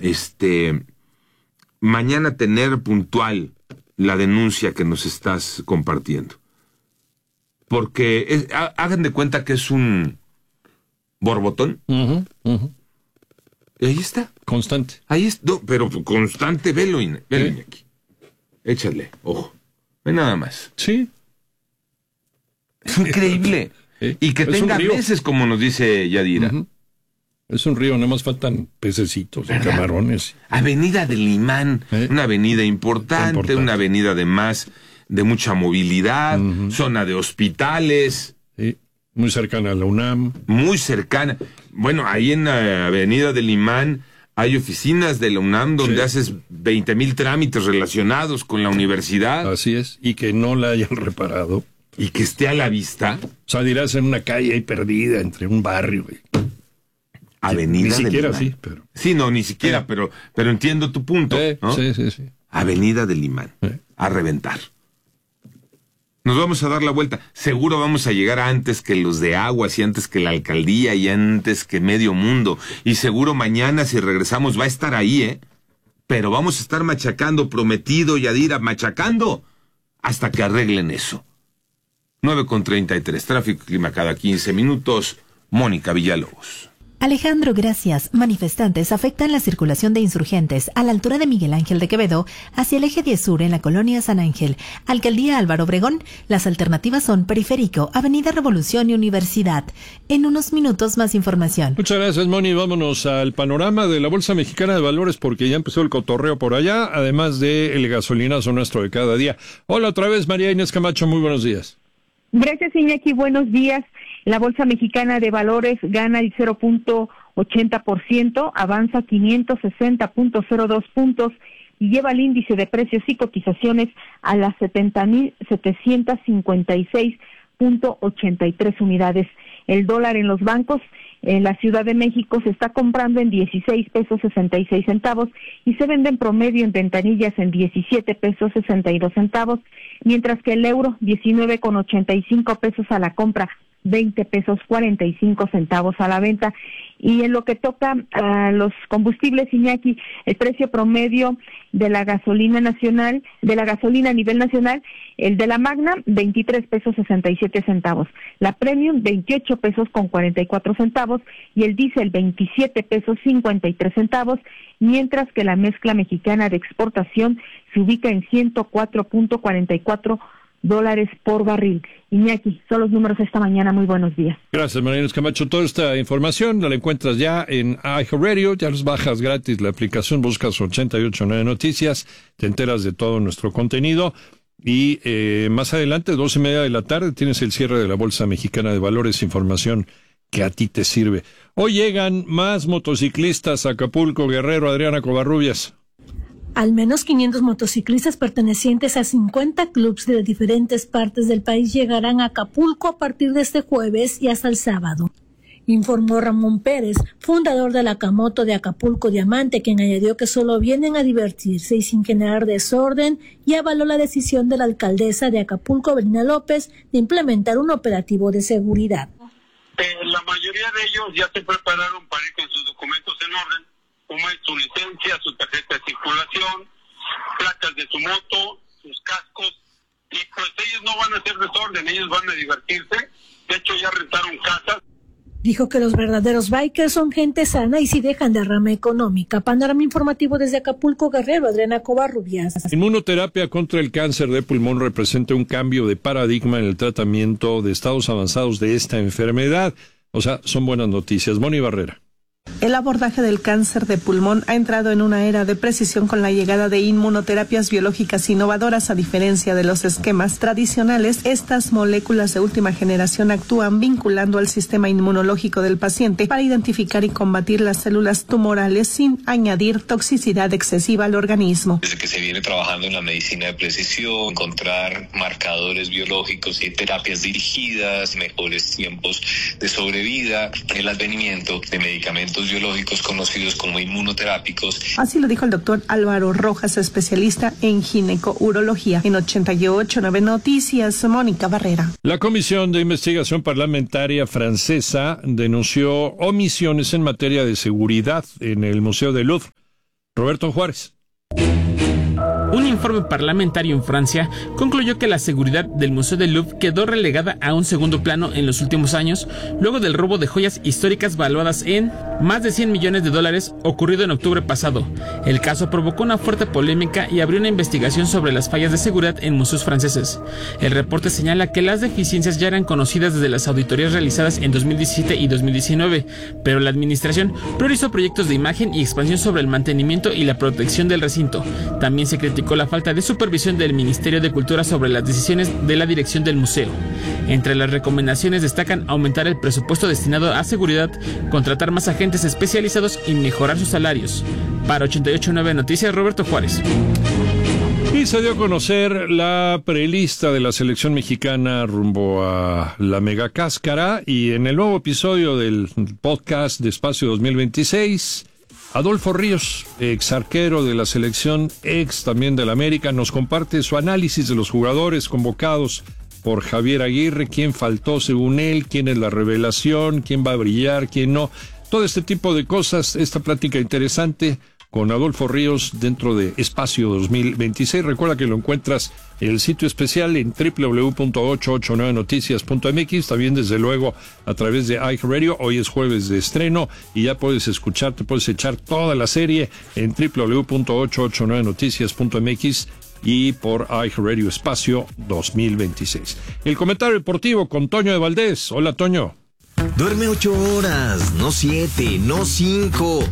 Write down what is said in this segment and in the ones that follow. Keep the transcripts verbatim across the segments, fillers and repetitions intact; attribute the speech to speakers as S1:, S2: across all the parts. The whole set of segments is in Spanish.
S1: este, mañana tener puntual la denuncia que nos estás compartiendo. Porque es, hagan de cuenta que es un borbotón.
S2: Uh-huh, uh-huh.
S1: Y ahí está.
S2: Constante.
S1: Ahí está, no, pero constante, velo, velo ¿Eh? Aquí. Échale, ojo. Ve nada más.
S2: Sí.
S1: Es increíble. ¿Eh? Y que es tenga meses, como nos dice Yadira. Uh-huh.
S2: Es un río, nada más faltan pececitos y camarones.
S1: Avenida del Imán, ¿Eh? Una avenida importante, importante, una avenida además de mucha movilidad, uh-huh. Zona de hospitales.
S2: Sí. Muy cercana a la UNAM.
S1: Muy cercana. Bueno, ahí en la avenida del Imán hay oficinas de la UNAM donde sí. haces veinte mil trámites relacionados con la universidad.
S2: Así es, y que no la hayan reparado.
S1: Y que esté a la vista.
S2: O sea, dirás en una calle ahí perdida entre un barrio.
S1: Avenida
S2: Ni siquiera
S1: del Imán.
S2: Sí, pero...
S1: Sí, no, ni siquiera, eh. pero, pero entiendo tu punto.
S2: Eh,
S1: ¿no?
S2: Sí, sí, sí.
S1: Avenida del Imán. Eh. A reventar. Nos vamos a dar la vuelta. Seguro vamos a llegar antes que los de Aguas y antes que la alcaldía y antes que medio mundo. Y seguro mañana, si regresamos, va a estar ahí, ¿eh? Pero vamos a estar machacando, prometido, Yadira, machacando, hasta que arreglen eso. nueve con treinta y tres, tráfico y clima cada quince minutos. Mónica Villalobos.
S3: Alejandro, gracias. Manifestantes afectan la circulación de insurgentes a la altura de Miguel Ángel de Quevedo hacia el eje diez sur en la colonia San Ángel. Alcaldía Álvaro Obregón. Las alternativas son Periférico, Avenida Revolución y Universidad. En unos minutos más información.
S2: Muchas gracias, Moni. Vámonos al panorama de la Bolsa Mexicana de Valores porque ya empezó el cotorreo por allá, además del gasolinazo nuestro de cada día. Hola otra vez, María Inés Camacho. Muy buenos días.
S4: Gracias, Iñaki. Buenos días. La Bolsa Mexicana de Valores gana el cero punto ochenta por ciento, avanza quinientos sesenta punto cero dos puntos y lleva el índice de precios y cotizaciones a las setenta mil setecientos cincuenta y seis punto ochenta y tres unidades. El dólar en los bancos en la Ciudad de México se está comprando en dieciséis pesos sesenta y seis centavos y se vende en promedio en ventanillas en diecisiete pesos sesenta y dos centavos, mientras que el euro diecinueve con ochenta y cinco pesos a la compra, veinte pesos cuarenta y cinco centavos a la venta. Y en lo que toca a los combustibles, Iñaki, el precio promedio de la gasolina nacional, de la gasolina a nivel nacional, el de la Magna, veintitrés pesos sesenta y siete centavos, la Premium, veintiocho pesos con cuarenta y cuatro centavos, y el diésel, veintisiete pesos cincuenta y tres centavos, mientras que la mezcla mexicana de exportación se ubica en ciento cuatro punto cuarenta y cuatro dólares por barril. Iñaki, son los números esta mañana. Muy buenos días.
S2: Gracias, María Inés Camacho. Toda esta información la encuentras ya en iHeartRadio. Ya los bajas gratis la aplicación, buscas ochenta y ocho punto nueve Noticias, te enteras de todo nuestro contenido. Y eh, más adelante, doce y media de la tarde, tienes el cierre de la Bolsa Mexicana de Valores, información que a ti te sirve. Hoy llegan más motociclistas a Acapulco, Guerrero. Adriana Covarrubias.
S5: Al menos quinientos motociclistas pertenecientes a cincuenta clubs de diferentes partes del país llegarán a Acapulco a partir de este jueves y hasta el sábado, informó Ramón Pérez, fundador de la Camoto de Acapulco Diamante, quien añadió que solo vienen a divertirse y sin generar desorden, y avaló la decisión de la alcaldesa de Acapulco, Evelina López, de implementar un operativo de seguridad.
S6: Eh, la mayoría de ellos ya se prepararon para ir con sus documentos en orden, como es su licencia, su tarjeta de circulación, placas de su moto, sus cascos, y pues ellos no van a hacer desorden, ellos van a divertirse. De hecho ya rentaron casas.
S5: Dijo que los verdaderos bikers son gente sana y si dejan derrama económica. Panorama informativo desde Acapulco, Guerrero, Adriana Covarrubias.
S2: Inmunoterapia contra el cáncer de pulmón representa un cambio de paradigma en el tratamiento de estados avanzados de esta enfermedad. O sea, son buenas noticias. Moni Barrera.
S7: El abordaje del cáncer de pulmón ha entrado en una era de precisión con la llegada de inmunoterapias biológicas innovadoras. A diferencia de los esquemas tradicionales, estas moléculas de última generación actúan vinculando al sistema inmunológico del paciente para identificar y combatir las células tumorales sin añadir toxicidad excesiva al organismo.
S8: Desde que se viene trabajando en la medicina de precisión, encontrar marcadores biológicos y terapias dirigidas, mejores tiempos de sobrevida, el advenimiento de medicamentos biológicos conocidos como inmunoterápicos.
S7: Así lo dijo el doctor Álvaro Rojas, especialista en ginecourología. En ochenta y ocho punto nueve Noticias, Mónica Barrera.
S2: La Comisión de Investigación Parlamentaria francesa denunció omisiones en materia de seguridad en el Museo del Louvre. Roberto Juárez.
S9: Un informe parlamentario en Francia concluyó que la seguridad del Museo del Louvre quedó relegada a un segundo plano en los últimos años, luego del robo de joyas históricas valuadas en más de cien millones de dólares ocurrido en octubre pasado. El caso provocó una fuerte polémica y abrió una investigación sobre las fallas de seguridad en museos franceses. El reporte señala que las deficiencias ya eran conocidas desde las auditorías realizadas en dos mil diecisiete y dos mil diecinueve, pero la administración priorizó proyectos de imagen y expansión sobre el mantenimiento y la protección del recinto. También se criticó la falta de supervisión del Ministerio de Cultura sobre las decisiones de la dirección del museo. Entre las recomendaciones destacan aumentar el presupuesto destinado a seguridad, contratar más agentes especializados y mejorar sus salarios. Para ochenta y ocho punto nueve Noticias, Roberto Juárez.
S2: Y se dio a conocer la prelista de la selección mexicana rumbo a la megacáscara, y en el nuevo episodio del podcast de Espacio dos mil veintiséis, Adolfo Ríos, ex arquero de la selección, ex también del América, nos comparte su análisis de los jugadores convocados por Javier Aguirre, quién faltó según él, quién es la revelación, quién va a brillar, quién no. Todo este tipo de cosas, esta plática interesante con Adolfo Ríos dentro de Espacio dos mil veintiséis. Recuerda que lo encuentras en el sitio especial en doble u doble u doble u punto ochocientos ochenta y nueve noticias punto m x, también desde luego a través de iHeartRadio. Hoy es jueves de estreno y ya puedes escuchar, te puedes echar toda la serie en doble u doble u doble u punto ochocientos ochenta y nueve noticias punto m x y por iHeartRadio Espacio dos mil veintiséis. El comentario deportivo con Toño de Valdés. Hola, Toño.
S10: Duerme ocho horas, no siete, no cinco,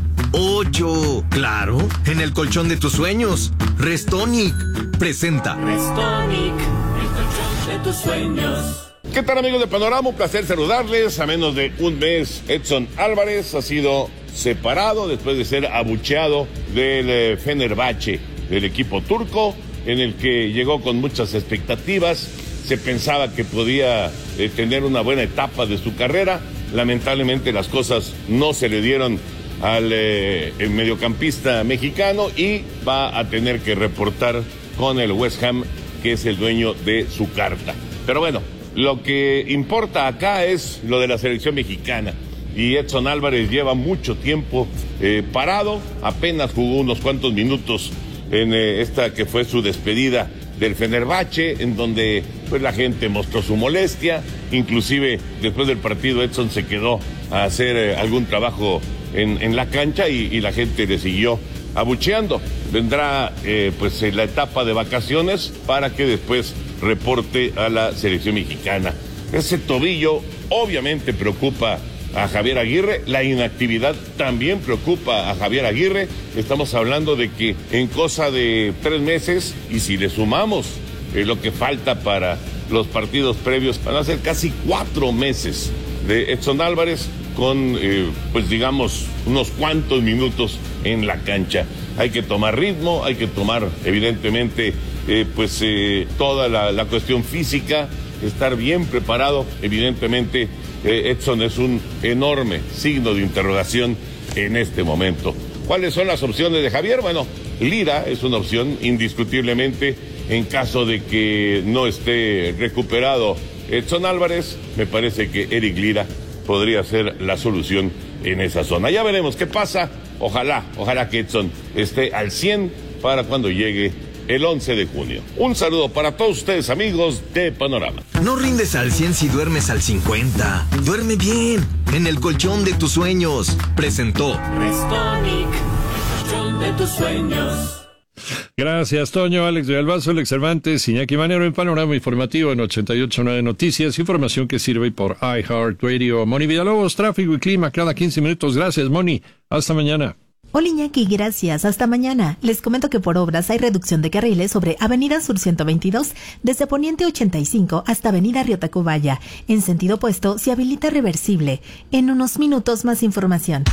S10: ocho. Claro, en el colchón de tus sueños. Restonic presenta.
S11: Restonic, el colchón de tus sueños.
S12: ¿Qué tal, amigos de Panorama? Un placer saludarles. A menos de un mes, Edson Álvarez ha sido separado después de ser abucheado del eh, Fenerbahce, del equipo turco, en el que llegó con muchas expectativas. Se pensaba que podía eh, tener una buena etapa de su carrera. Lamentablemente las cosas no se le dieron al eh, el mediocampista mexicano y va a tener que reportar con el West Ham, que es el dueño de su carta. Pero bueno, lo que importa acá es lo de la selección mexicana. Y Edson Álvarez lleva mucho tiempo eh, parado, apenas jugó unos cuantos minutos en eh, esta que fue su despedida del Fenerbahce, en donde pues la gente mostró su molestia. Inclusive después del partido Edson se quedó a hacer eh, algún trabajo en, en la cancha y, y la gente le siguió abucheando. Vendrá eh, pues la etapa de vacaciones para que después reporte a la selección mexicana. Ese tobillo obviamente preocupa a Javier Aguirre, la inactividad también preocupa a Javier Aguirre. Estamos hablando de que en cosa de tres meses, y si le sumamos eh, lo que falta para los partidos previos, van a ser casi cuatro meses de Edson Álvarez con, eh, pues digamos, unos cuantos minutos en la cancha. Hay que tomar ritmo, hay que tomar evidentemente eh, pues eh, toda la, la cuestión física, estar bien preparado. Evidentemente eh, Edson es un enorme signo de interrogación en este momento. ¿Cuáles son las opciones de Javier? Bueno, Lira es una opción indiscutiblemente en caso de que no esté recuperado Edson Álvarez. Me parece que Eric Lira podría ser la solución en esa zona. Ya veremos qué pasa. Ojalá, ojalá que Edson esté al cien para cuando llegue el once de junio. Un saludo para todos ustedes, amigos de Panorama.
S10: No rindes al cien si duermes al cincuenta. Duerme bien, en el colchón de tus sueños. Presentó
S11: Restonic, el colchón de tus sueños.
S2: Gracias, Toño. Alex de Albazo, Alex Cervantes, Iñaki Manero en Panorama Informativo en ochenta y ocho punto nueve Noticias. Información que sirve por iHeartRadio. Moni Villalobos, tráfico y clima cada quince minutos. Gracias, Moni. Hasta mañana.
S3: Hola, Iñaki, gracias. Hasta mañana. Les comento que por obras hay reducción de carriles sobre Avenida Sur ciento veintidós, desde Poniente ochenta y cinco hasta Avenida Río Tacubaya. En sentido opuesto, se habilita reversible. En unos minutos más información.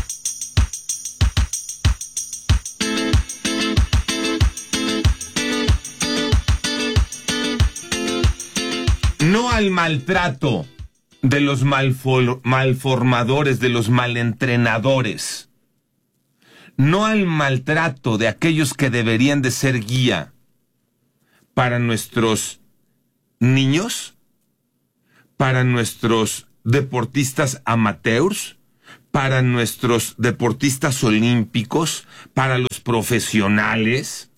S1: No al maltrato de los malfor- malformadores, de los malentrenadores. No al maltrato de aquellos que deberían de ser guía para nuestros niños, para nuestros deportistas amateurs, para nuestros deportistas olímpicos, para los profesionales,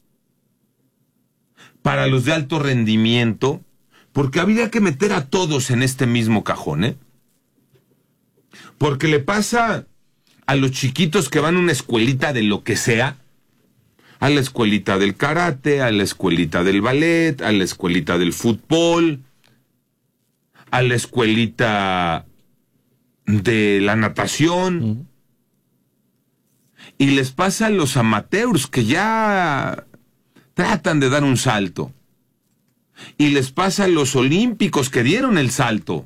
S1: para los de alto rendimiento, porque habría que meter a todos en este mismo cajón, ¿eh? Porque le pasa a los chiquitos que van a una escuelita de lo que sea, a la escuelita del karate, a la escuelita del ballet, a la escuelita del fútbol, a la escuelita de la natación, uh-huh. y les pasa a los amateurs que ya tratan de dar un salto, y les pasa a los olímpicos que dieron el salto,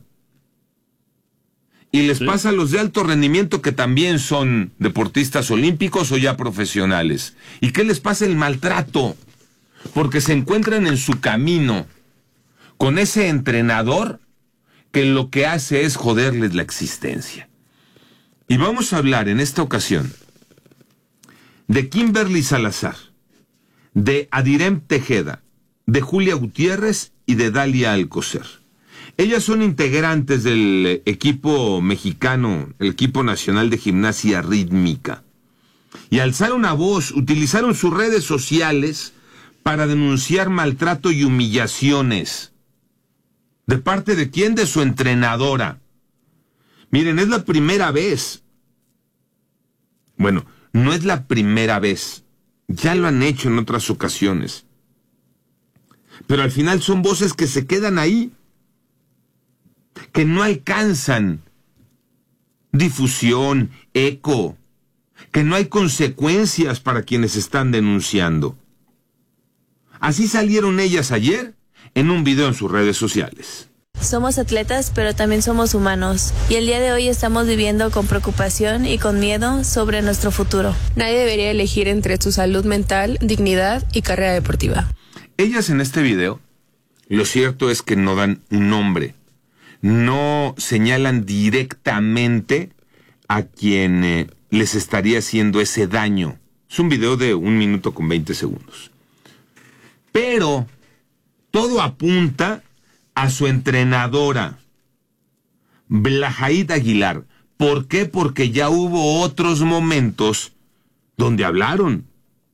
S1: y les ¿Sí? pasa a los de alto rendimiento que también son deportistas olímpicos o ya profesionales. ¿Y qué les pasa? El maltrato, porque se encuentran en su camino con ese entrenador que lo que hace es joderles la existencia. Y vamos a hablar en esta ocasión de Kimberly Salazar, de Adirem Tejeda, de Julia Gutiérrez y de Dalia Alcocer. Ellas son integrantes del equipo mexicano, el equipo nacional de gimnasia rítmica. Y alzaron una voz, utilizaron sus redes sociales para denunciar maltrato y humillaciones. ¿De parte de quién? De su entrenadora. Miren, es la primera vez. Bueno, no es la primera vez. Ya lo han hecho en otras ocasiones. Pero al final son voces que se quedan ahí, que no alcanzan difusión, eco, que no hay consecuencias para quienes están denunciando. Así salieron ellas ayer en un video en sus redes sociales.
S13: Somos atletas, pero también somos humanos. Y el día de hoy estamos viviendo con preocupación y con miedo sobre nuestro futuro.
S14: Nadie debería elegir entre su salud mental, dignidad y carrera deportiva.
S1: Ellas en este video, lo cierto es que no dan un nombre. No señalan directamente a quien eh, les estaría haciendo ese daño. Es un video de un minuto con veinte segundos. Pero todo apunta a su entrenadora, Blajaid Aguilar. ¿Por qué? Porque ya hubo otros momentos donde hablaron,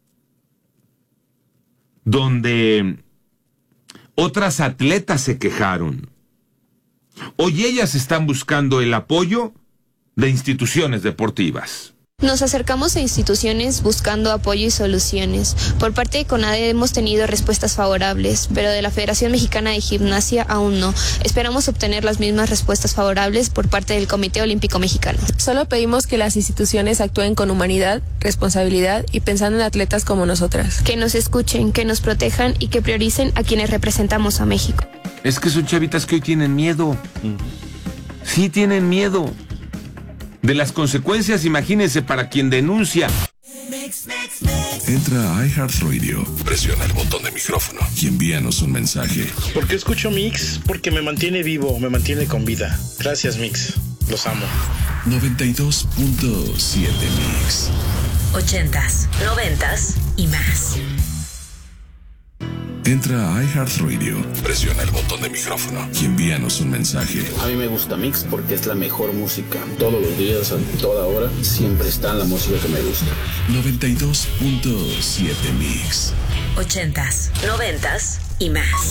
S1: donde otras atletas se quejaron. Hoy ellas están buscando el apoyo de instituciones deportivas.
S15: Nos acercamos a instituciones buscando apoyo y soluciones. Por parte de CONADE hemos tenido respuestas favorables, pero de la Federación Mexicana de Gimnasia aún no. Esperamos obtener las mismas respuestas favorables por parte del Comité Olímpico Mexicano.
S14: Solo pedimos que las instituciones actúen con humanidad, responsabilidad y pensando en atletas como nosotras.
S15: Que nos escuchen, que nos protejan y que prioricen a quienes representamos a México.
S1: Es que son chavitas que hoy tienen miedo. Sí tienen miedo de las consecuencias, imagínense, para quien denuncia.
S16: Entra a iHeartRadio, presiona el botón de micrófono y envíanos un mensaje.
S17: ¿Por qué escucho Mix? Porque me mantiene vivo, me mantiene con vida. Gracias, Mix. Los amo.
S16: noventa y dos punto siete Mix.
S18: Ochentas, noventas y más.
S16: Entra a iHeartRadio, presiona el botón de micrófono y envíanos un mensaje.
S19: A mí me gusta Mix porque es la mejor música. Todos los días, a toda hora, siempre está la música que me gusta.
S16: noventa y dos punto siete Mix.
S18: Ochentas, noventas y más.